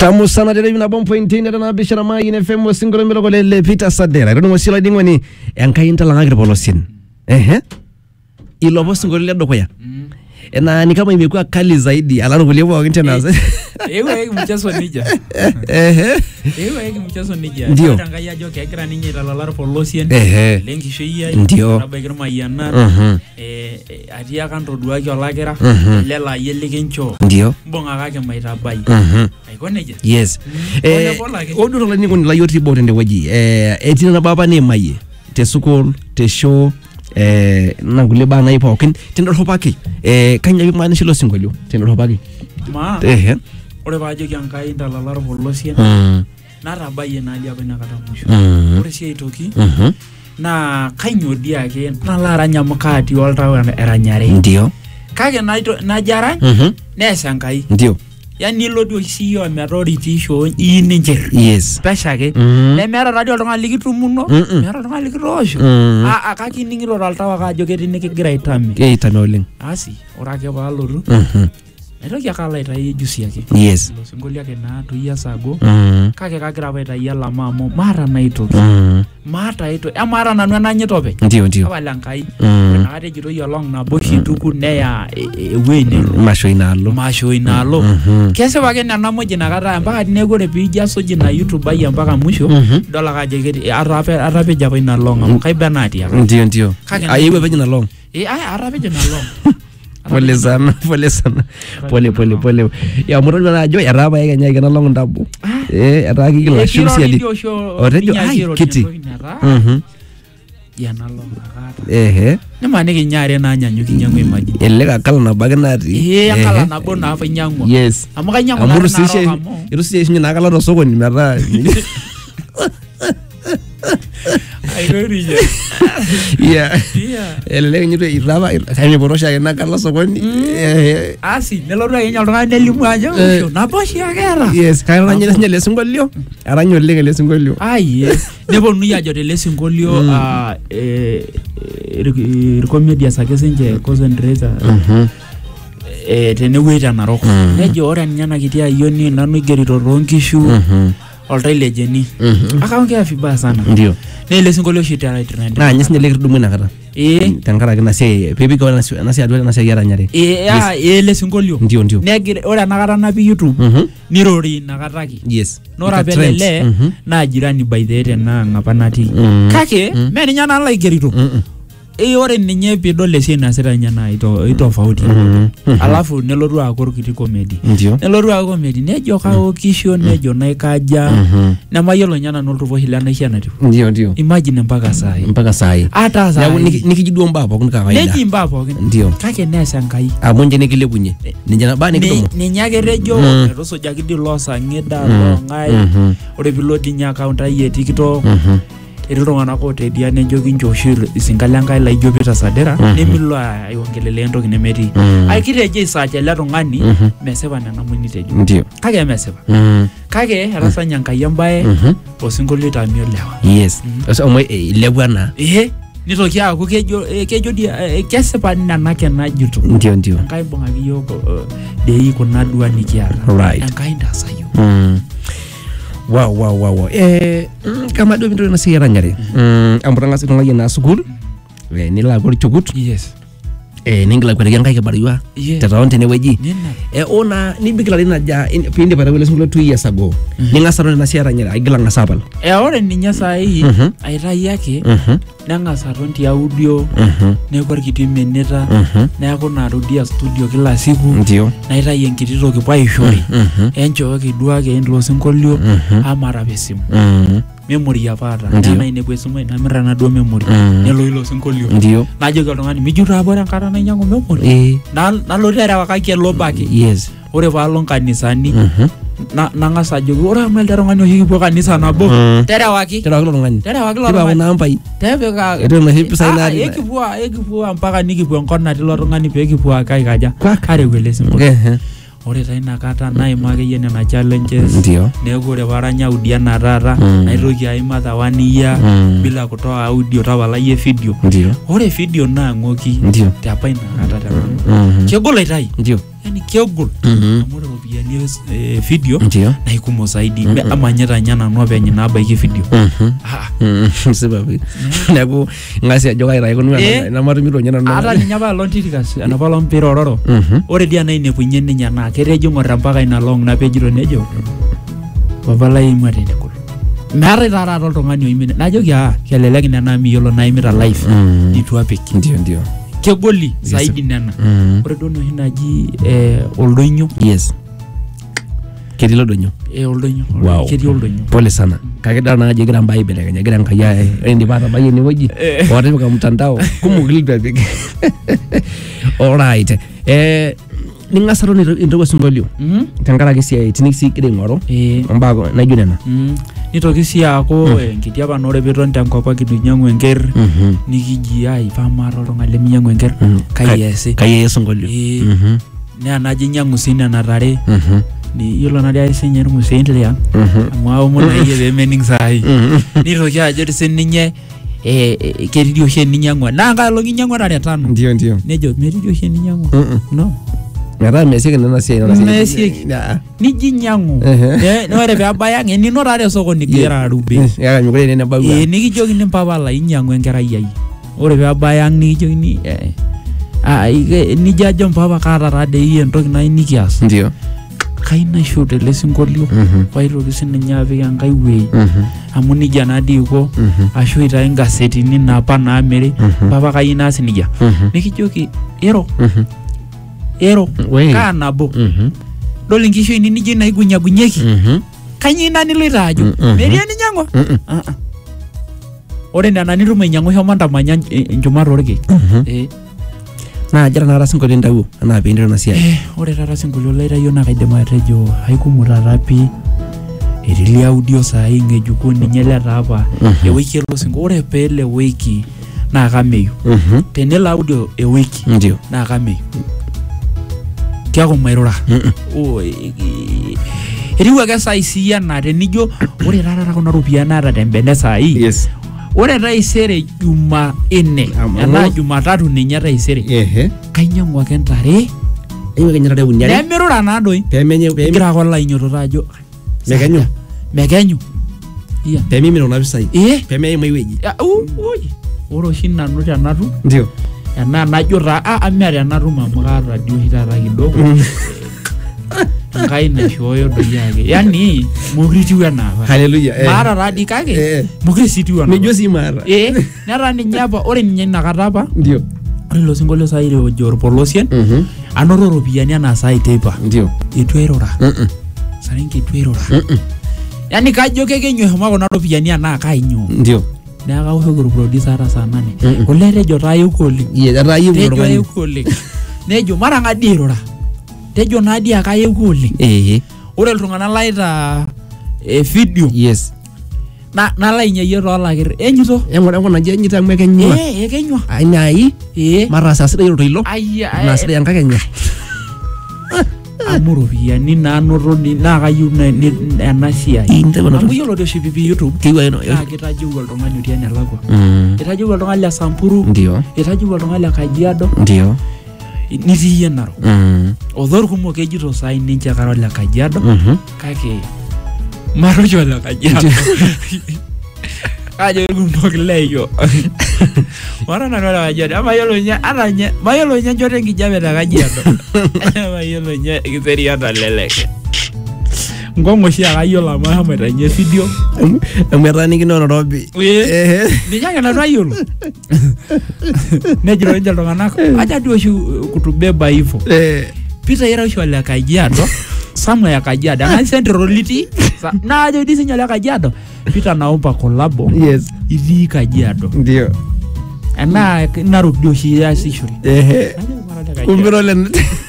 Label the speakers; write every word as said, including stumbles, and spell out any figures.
Speaker 1: Tamu sana dele na bompo intini na bishara mai N F M singolo melo le Peter Sadera. Rono wasila dingwani yankai intalanga gripolosin. Ehe. Ilo bosi ngolo le dokoya. Na ni kama imekuwa kali zaidi alano kulewa wakati nazo.
Speaker 2: Ewe eki mchezo nija.
Speaker 1: Ehe.
Speaker 2: Ewe eki mchezo nija.
Speaker 1: Ndio.
Speaker 2: Tangaya jo kegira ninyi lalara polosien.
Speaker 1: Ehe.
Speaker 2: Lengi sheia.
Speaker 1: Ndio.
Speaker 2: Nabagira mayana.
Speaker 1: Mhm.
Speaker 2: Eh atia kanto duaki olakira. Lela yele kencho.
Speaker 1: Ndio.
Speaker 2: Mbonga kake maitabai.
Speaker 1: Mhm.
Speaker 2: Aiko neja.
Speaker 1: Yes. Eh odo la ningo la yoti bote ndeweji. Eh etina na baba ne maye. Te school, te show eh nangule bana ipokin tendo hopaki eh kanya bimani shilo singolyo tendo hopaki
Speaker 2: ma
Speaker 1: eh
Speaker 2: ore bajo kyankai ndalala polosien
Speaker 1: mm
Speaker 2: narabaye nadia bana kata musho
Speaker 1: mm
Speaker 2: ore si aitoki
Speaker 1: mhm
Speaker 2: na kanyo diake nalara nyamukati oltawa eranyare
Speaker 1: ndio
Speaker 2: kake naito najara
Speaker 1: mhm
Speaker 2: nesa nkai
Speaker 1: ndio
Speaker 2: yani lodio siyo metoriti show ininje
Speaker 1: yes
Speaker 2: pesha ke ne mera radio oltung'ani likitumuno mera oltung'ani likitosho a a kaki ningiro oltawa kajo ketii nikigira itami
Speaker 1: ke itami oleng
Speaker 2: asi orake baloru
Speaker 1: mhm
Speaker 2: aitoki akala itai jusi yake
Speaker 1: yes
Speaker 2: lo singoli yake na tuia sago
Speaker 1: mhm
Speaker 2: kake kagira baita yala mamo mara naitoki
Speaker 1: mhm
Speaker 2: mata ito amara nanu enanyitope
Speaker 1: ndio ndio
Speaker 2: abalankai
Speaker 1: mhm
Speaker 2: na ate jiro yolong na boshi tuku neya ewene
Speaker 1: masho inalo
Speaker 2: masho inalo kese wake nana moja nakata mpaka tinegore pija soji na YouTube ayi mpaka mwisho dola kaje keti arape arape japa inalonga kai benati ya
Speaker 1: ndio ndio ayewe peje na long
Speaker 2: eh ay arape je na long
Speaker 1: pole sana pole sana pole pole pole ya murado na jo yaraba yake nyake na long ndabu eh ataki kila shimsi adi orejo ai kiti mhm
Speaker 2: ya na long nakata
Speaker 1: ehe
Speaker 2: ne maniki nyare na nyanyu kinyangu imaji
Speaker 1: elega kala na bagnati
Speaker 2: eh akala na bona afa nyangu
Speaker 1: yes
Speaker 2: amaka nyangu na
Speaker 1: amuru sishe irusi shinyi na kala ro sokoni mera
Speaker 2: I don't know.
Speaker 1: Yeah.
Speaker 2: Yeah.
Speaker 1: Elega nyito iraba kanye borosha ke na kala sokoni eh
Speaker 2: asi neloru ake nyaltonga nelimu ajo na boshi akera
Speaker 1: yes kaya nyele nyele singolio aranyo lenge le singolio
Speaker 2: ai nebonu ya jote le singolio a eh recomedia sake senje concentrate mhm eh teneweta naroko nejo ora nyana kitia yoni nanu igerito ronkishu mhm oltaile jeni akaongea vibaya sana
Speaker 1: ndio
Speaker 2: na ile singolio shit right trend
Speaker 1: na nyesi nyele kidumu nakata
Speaker 2: eh
Speaker 1: tangara kina sei pepi kwa na sei adwa na sei yaranyare
Speaker 2: eh ah ile singolio
Speaker 1: ndio ndio
Speaker 2: negire ora nakata na YouTube nirori nakataki
Speaker 1: yes
Speaker 2: nora belele na jirani by the way na ngapanati kake meni nyana la igerito eh ore ninye pidole sina sira nyana ito ito tofauti alafu neloru akoro kiti comedy
Speaker 1: ndio
Speaker 2: neloru akoro comedy nejo kao kisho nejo naikaja na mayolo nyana noltuvo hilana hiana tu
Speaker 1: ndio ndio
Speaker 2: imagine mpaka sai
Speaker 1: mpaka sai
Speaker 2: hata sai
Speaker 1: nikijidua mbapo kuna kawaida
Speaker 2: neji mbapo
Speaker 1: ndio
Speaker 2: kake nesa ngai
Speaker 1: amonje nikilepunye ninja na bani kidomo
Speaker 2: ninyage rejo roso jakidi losa ngeda longai ore bilodi nya account ayi TikTok ilitongana kote dia nejo kinjoshi isingalangai la ijo Peter Sadera nemilo ayongelele entoki nemeti aikiteje isaje le tungani meseba nana muni tejo
Speaker 1: ndio
Speaker 2: kake meseba kake erasanya nkai embae osingolio tamio lewa
Speaker 1: yes so mo ilebwana
Speaker 2: eh nitoki aku kejo kejo dia kesepa nana kena jitu
Speaker 1: ndio ndio
Speaker 2: nkai bonga kiyo dei kuna dua nikiara nkai ndasayo
Speaker 1: wow wow wow eh kama do mito na sira nyare mm amburanga sitonga yena sukul we nila gori chugut
Speaker 2: yes
Speaker 1: eh ningila kwa ngai kabariwa tataonte ne weji eh ona ni bigla lina ja pindi para wele sunglo two years ago ninga saro na sira nyare igila ngasabal
Speaker 2: eh ore ninya sai aitai yake nanga saronti audio ne kwa kiti meneta na kuna rudia studio kila siku
Speaker 1: ndio
Speaker 2: na itai enkiti toki paishori encho kidua ke ndlo singolio amara besimu memory apata na ine bwesimu na mira na do memory nelo ilo singolio
Speaker 1: ndio
Speaker 2: najo kaltungani mijura abora nkara na nyango memory eh na nalotera wakake lobaki
Speaker 1: yes
Speaker 2: ore balong kanisani na nangasa jogo ora meldero ngani hikipo kanisa nabo terewaki
Speaker 1: terewaki ngani
Speaker 2: terewaki lo
Speaker 1: ngani nampai
Speaker 2: tebeka
Speaker 1: eto na hipi saina
Speaker 2: ekipua ekipua mpaka nikipo nkona tilo ngani pe ekipua kai kaja kare wele simbo ore taina kata naimake yene na challenges
Speaker 1: ndio
Speaker 2: nego ore baranya audio na rara naitoki aima thawania bila kutoa audio tawala ye video
Speaker 1: ndio
Speaker 2: ore video na ngoki
Speaker 1: ndio
Speaker 2: tapa ina kata tawala kegol aitai
Speaker 1: ndio
Speaker 2: yani kegol amore obiani ropiani eh, video
Speaker 1: Ndio.
Speaker 2: na ikumo zaidi mm -mm. ama nyeta nyana no penye na baiki video
Speaker 1: Mhm.
Speaker 2: ah
Speaker 1: Mhm. Sababu. Neku ngasi ajo kai rai kunu
Speaker 2: Eh.
Speaker 1: na matumiro nyana na.
Speaker 2: ata ninye apa lontirikas anapa lompira ororo
Speaker 1: Mhm.
Speaker 2: ore dia na inepunye ninye na ketejo ng'ora mpaka ina long na pejito nejo babalai imwate nekul meetai taata oltung'ani oimine najoki ah kelelek nena miyiolo naimita live
Speaker 1: Mm.
Speaker 2: itu apik
Speaker 1: Ndio ndio.
Speaker 2: kegoli zaidi nena
Speaker 1: Mhm.
Speaker 2: ore duo noshi naji eh, oldonyo
Speaker 1: Yes. Ketii lodonyo.
Speaker 2: eh, oldonyo
Speaker 1: Wow.
Speaker 2: ketii oldonyo
Speaker 1: Pole sana. Kakidol naa ajo egira mbae aibelekenya, egira Enkai aya indipa atabayie enewueji
Speaker 2: Eh.
Speaker 1: otipika mtandao kumok ilpepik. Alright. Eh, ning'as aton intoki osinkolio
Speaker 2: mm
Speaker 1: tenkaraki siaitin nikigira aing'oru
Speaker 2: eh
Speaker 1: mbaa naijo nena.
Speaker 2: mm nitoki sii aaku enkiti apa nore piton tenkop ang' kitu inyang'u enker
Speaker 1: Mhm.
Speaker 2: nikiji ai pamaata oltung'ani leminyang'u enker
Speaker 1: Mhm.
Speaker 2: kai eesi
Speaker 1: Kai ees osinkolio.
Speaker 2: Eh.
Speaker 1: Mhm.
Speaker 2: naa naji inyang'u sii nena tare
Speaker 1: Mhm.
Speaker 2: ni yiolo nadia sinye irmusein liang
Speaker 1: Mhm.
Speaker 2: amu aomon nayie pemening saai
Speaker 1: Mhm.
Speaker 2: nitoki ajo sininye eh, eh, ketii oshi eninyang'ua naa nkae olong' inyang'ua tare tano
Speaker 1: Ndio ndio.
Speaker 2: nejo metii oshi eninyang'ua
Speaker 1: Mhm.
Speaker 2: no
Speaker 1: Metaa mesieki nena siai nena siai.
Speaker 2: Mesieki.
Speaker 1: Ya.
Speaker 2: niji inyang'u
Speaker 1: Ehe.
Speaker 2: Eh, ore peebaya ang' enino tare sokoni gira arube
Speaker 1: Ya mekure nene babu.
Speaker 2: eh nikijokini mpapa lai inyang'u enkerai ai ore peebaya ang' nikijokini eh, ah, ike- nijo ajo mpapa kaata tade iyie entoki nayieu nikias
Speaker 1: Ndio.
Speaker 2: kai naisho tele sinkolio
Speaker 1: Mhm.
Speaker 2: paitoki sininye apik enkai wei
Speaker 1: Mhm.
Speaker 2: amu nija naadii iko
Speaker 1: Mhm.
Speaker 2: ashu itai nkasetini napa naamiri
Speaker 1: Mhm.
Speaker 2: papa kayieu naas nija
Speaker 1: Mhm.
Speaker 2: nikijoki ero
Speaker 1: Mhm.
Speaker 2: ero
Speaker 1: Wei.
Speaker 2: kaa nabo
Speaker 1: Mhm.
Speaker 2: dol inkishu ini nijo naigunyagunieki
Speaker 1: Mhm.
Speaker 2: kanyio ina niloito ajo
Speaker 1: Mhm.
Speaker 2: metii eninyang'ua
Speaker 1: Mhm.
Speaker 2: Ah, ah. ore nena nitum ainyang'u shomo ntamanya enchumata orkeek
Speaker 1: Mhm.
Speaker 2: eh
Speaker 1: Naa jira naa sinkolio ntawuo enaa piinter ena siai.
Speaker 2: Eh, ore taata sinkolio laitayio naa kaidim atejo aikumok taata pii etii le audio saai ng'ejuko ninye letaa apa
Speaker 1: Mhm.
Speaker 2: ewiki elo sinko ore peele wiki naa kameyu
Speaker 1: Mhm.
Speaker 2: tenelo audio ewiki
Speaker 1: Ndio.
Speaker 2: naa kameyu keeku mairura
Speaker 1: Mhm.
Speaker 2: Oh, e- e- etiu ake saai sii ena tenijo ore taata kuna ropiyiani naata tembene saai
Speaker 1: Yes.
Speaker 2: ore taisere juma ine
Speaker 1: Amu-
Speaker 2: enaa jumatatu ninye taisere
Speaker 1: Ehe.
Speaker 2: kainyang'u ake ntare
Speaker 1: Ayuo kenyara de unyare.
Speaker 2: nemirura naadoi
Speaker 1: Pemenye pemenye
Speaker 2: egira ake olainyototo ajo
Speaker 1: mekenyu.
Speaker 2: mekenyu iya
Speaker 1: Pemimino na pisai.
Speaker 2: eh
Speaker 1: Pemeye maiweji.
Speaker 2: ya, u- ui ore oshi nanu tenatu
Speaker 1: Ndio.
Speaker 2: enaa najo taa ah amia tenatum amu kaata dio oshi taata kidogo enkai naishooyo doi ake yani mokure etiu enaapa
Speaker 1: Haleluya. Eh.
Speaker 2: maata taadii kake
Speaker 1: Eh.
Speaker 2: mokure sii etiu enaapa
Speaker 1: Mijo si mara.
Speaker 2: eh netaa ninye apa ore ninye inakata apa
Speaker 1: Ndio.
Speaker 2: ore ilo sinkolio saai ojo orpolosien
Speaker 1: Mhm.
Speaker 2: anoto ropiyiani enaa saai teipa
Speaker 1: Ndio.
Speaker 2: itu airura
Speaker 1: Mhm.
Speaker 2: sarenke itu airura
Speaker 1: Mhm.
Speaker 2: yani kajo kekenyu eshomo kuna ropiyiani enaa kainyo
Speaker 1: Ndio.
Speaker 2: neeku kaoshoki orproducer ata saa nane
Speaker 1: Mm-mm.
Speaker 2: olee tejo taa ayeuko oleng
Speaker 1: Ye tata yiu
Speaker 2: tejo
Speaker 1: oltung'ani.
Speaker 2: ayeuko oleng nejo mara ng'adi airura tejo naadii ake ayeuko oleng
Speaker 1: Eh.
Speaker 2: ore iltung'anak laita eh, video
Speaker 1: Yes.
Speaker 2: na nalainyayie toolakir enyito
Speaker 1: Eng'ura eng'ura naji enyita amu ekenyua.
Speaker 2: eh ekenyua
Speaker 1: Ainai.
Speaker 2: eh
Speaker 1: Mara saa sidai oloito ilo.
Speaker 2: ayia
Speaker 1: Naa sidai enkakenya.
Speaker 2: amu ropiyiani naanoto ni- naa kayieu na- ni- ena siai
Speaker 1: Intep ena
Speaker 2: amu
Speaker 1: toki.
Speaker 2: yiolo toshi pipi youtube
Speaker 1: Kiwa ino.
Speaker 2: naa kitajiu oltung'ani otii enelakwa
Speaker 1: Mm.
Speaker 2: itajiu oltung'ani le Samburu
Speaker 1: Ndio.
Speaker 2: itajiu oltung'ani le Kajiado
Speaker 1: Ndio.
Speaker 2: nitii iyie Narok
Speaker 1: Mm.
Speaker 2: odhor kumok ejito saai ninche kara ole Kajiado
Speaker 1: Mhm.
Speaker 2: kake marocho ole Kajiado kajo irkumok leyo mara nanu ole Kajiado mayiolo nye ata nye mayiolo nye nchoto enkijape te Kajiado mayiolo nye kiserian lelek nkong'u oshi ake ayiolo amu ashomoita nye video
Speaker 1: Amu- amu etaanikino Nairobi.
Speaker 2: Eh,
Speaker 1: Ehe.
Speaker 2: ninye ake nanu ayiolo nejito ninche iltung'anak aja dii oshi kutubeba hivo
Speaker 1: Eh.
Speaker 2: Peter ira oshi ole Kajiado Samuel ya Kajiado ang'asi sentro litii Sa- naa ajo dii sinye ole Kajiado Peter naomba kolabo
Speaker 1: Yes.
Speaker 2: itii Kajiado
Speaker 1: Ndio.
Speaker 2: enaa Narok dii oshi iasishore
Speaker 1: Ehe.
Speaker 2: Najo mara ole Kajiado.
Speaker 1: Kumbiro le